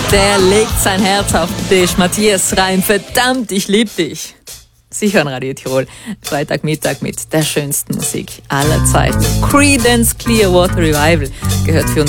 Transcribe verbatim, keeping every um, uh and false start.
Der legt sein Herz auf den Tisch. Matthias Reim, verdammt, ich lieb dich. Sicher an Radio Tirol. Freitagmittag mit der schönsten Musik aller Zeiten. Creedence Clearwater Revival gehört für uns